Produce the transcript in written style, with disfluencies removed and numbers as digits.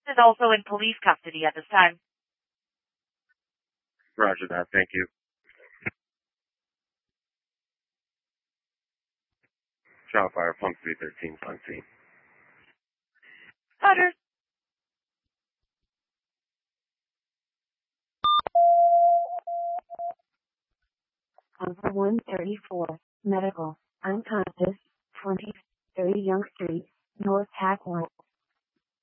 Is also in police custody at this time. Roger that. Thank you. Child fire, pump 313 on scene. Roger. Number 134, medical, unconscious, 2030 Young Street, North Hackworth.